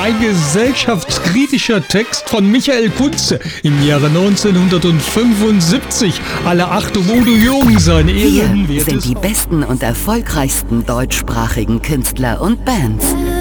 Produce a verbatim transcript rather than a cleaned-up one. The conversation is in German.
Ein gesellschaftskritischer Text von Michael Kunze im Jahre neunzehnhundertfünfundsiebzig. Alle Achtung, Udo Jürgens, ein Hier ehrenwertes... sind die besten und erfolgreichsten deutschsprachigen Künstler und Bands.